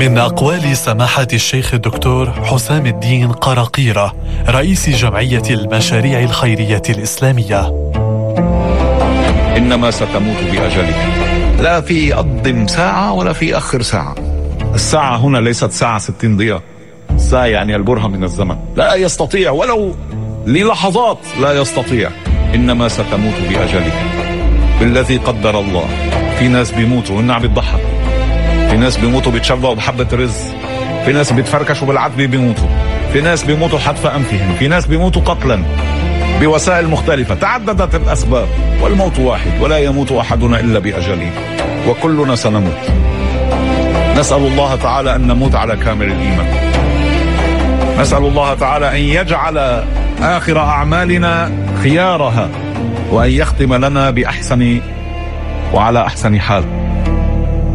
من أقوال سماحة الشيخ الدكتور حسام الدين قراقيرة رئيس جمعية المشاريع الخيرية الإسلامية: إنما ستموت بأجلك، لا في أقدم ساعة ولا في أخر ساعة. الساعة هنا ليست ساعة 60 دقيقة، الساعة يعني البرهة من الزمن، لا يستطيع ولو للحظات، لا يستطيع. إنما ستموت بأجلك بالذي قدر الله. في ناس بيموتوا وإنها بتضحك، في ناس بيموتوا بيتشبعوا بحبة رز، في ناس بيتفركشوا بالعتبة بيموتوا، في ناس بيموتوا حتف أنفهم، في ناس بيموتوا قتلا بوسائل مختلفة. تعددت الأسباب والموت واحد، ولا يموت أحدنا إلا بأجله، وكلنا سنموت. نسأل الله تعالى أن نموت على كامل الإيمان. نسأل الله تعالى أن يجعل آخر أعمالنا خيارها، وأن يختم لنا بأحسن وعلى أحسن حال.